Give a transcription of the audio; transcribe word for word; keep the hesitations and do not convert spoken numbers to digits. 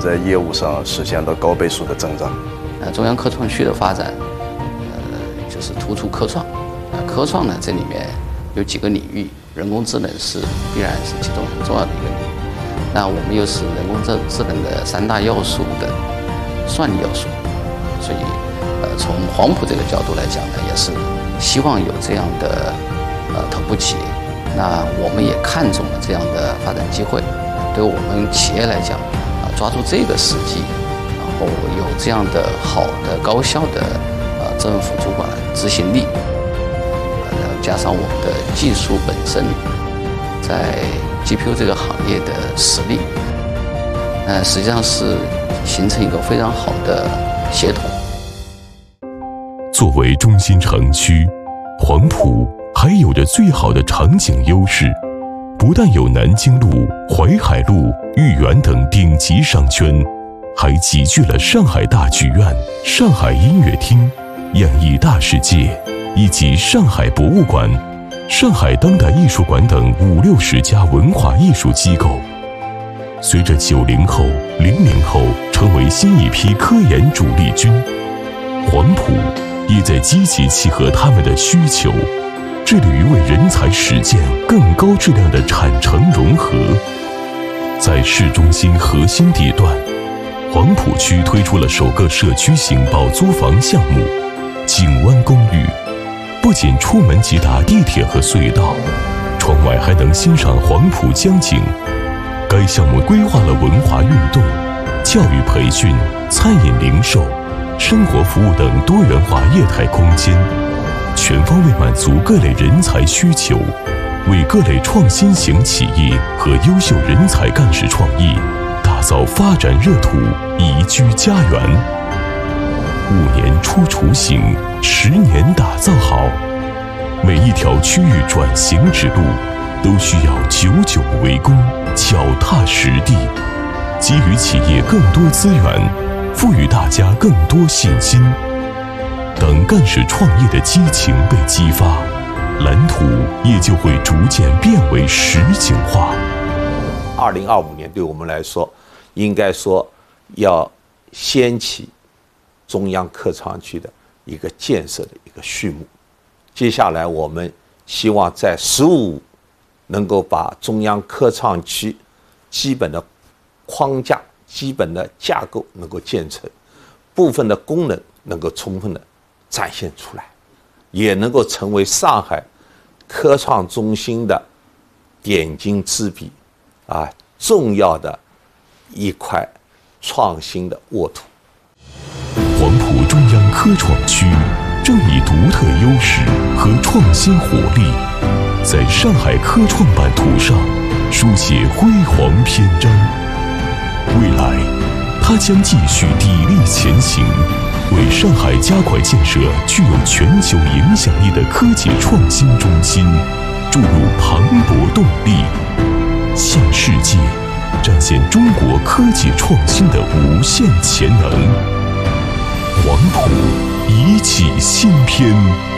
在业务上实现了高倍数的增长。 呃，中央科创区的发展，呃，就是突出科创。呃，科创呢，这里面有几个领域，人工智能是必然是其中很重要的一个领域。那我们又是人工智智能的三大要素的算力要素，所以，呃，从黄埔这个角度来讲呢，也是希望有这样的呃头部企业。那我们也看中了这样的发展机会，对我们企业来讲，啊，抓住这个时机，然后有这样的好的高效的呃政府主管执行力，呃，加上我们的技术本身在 G P U 这个行业的实力，那实际上是形成一个非常好的协同。 作为中心城区，黄埔还有着最好的场景优势，不但有南京路、淮海路、豫园等顶级商圈，还集聚了上海大剧院、上海音乐厅、演艺大世界以及上海博物馆、上海当代艺术馆等五六十家文化艺术机构。随着九零后、零零后成为新一批科研主力军，黄埔也在积极契合他们的需求，致力于为人才实践更高质量的产城融合。在市中心核心地段，黄埔区推出了首个社区型保租房项目景湾公寓，不仅出门即达地铁和隧道，窗外还能欣赏黄埔江景。该项目规划了文化运动、教育培训、餐饮零售、生活服务等多元化业态空间，全方位满足各类人才需求，为各类创新型企业和优秀人才干事创业打造发展热土、宜居家园。五年出雏形，十年打造好。每一条区域转型之路，都需要久久为功，脚踏实地，给予企业更多资源，赋予大家更多信心。等干事创业的激情被激发，蓝图也就会逐渐变为实景化。 二零二五年对我们来说，应该说要掀起中央科创区的一个建设的一个序幕。接下来我们希望在“十五”能够把中央科创区基本的框架、基本的架构能够建成，部分的功能能够充分的展现出来，也能够成为上海科创中心的点睛之笔啊，重要的一块创新的沃土。 黄埔中央科创区正以独特优势和创新活力，在上海科创版图上书写辉煌篇章。未来，它将继续砥砺前行，为上海加快建设具有全球影响力的科技创新中心注入磅礴动力，向世界展现中国科技创新的无限潜能。黄埔一起新篇。